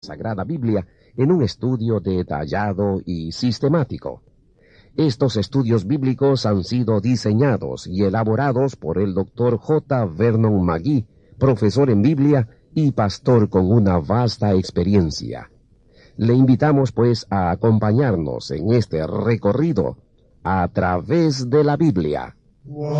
Sagrada Biblia en un estudio detallado y sistemático. Estos estudios bíblicos han sido diseñados y elaborados por el Dr. J. Vernon McGee, profesor en Biblia y pastor con una vasta experiencia. Le invitamos pues a acompañarnos en este recorrido a través de la Biblia.